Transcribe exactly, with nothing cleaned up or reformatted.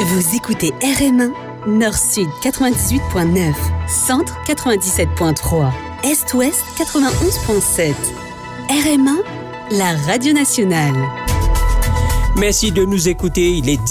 Vous écoutez R M un, Nord-Sud quatre-vingt-dix-huit point neuf, Centre quatre-vingt-dix-sept point trois, Est-Ouest quatre-vingt-onze point sept. R M un, la radio nationale. Merci de nous écouter, il est